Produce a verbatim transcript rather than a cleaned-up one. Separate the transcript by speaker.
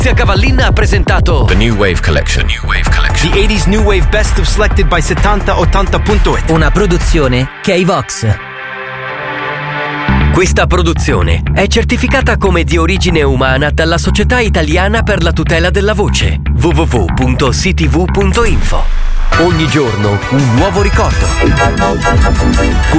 Speaker 1: Zia Cavallina ha presentato
Speaker 2: The New Wave Collection. New Wave Collection.
Speaker 3: The eighties New Wave Best of Selected by settanta ottanta punto it.
Speaker 4: Una produzione K-Vox.
Speaker 1: Questa produzione è certificata come di origine umana dalla Società Italiana per la Tutela della Voce w w w punto c t v punto info. Ogni giorno un nuovo ricordo.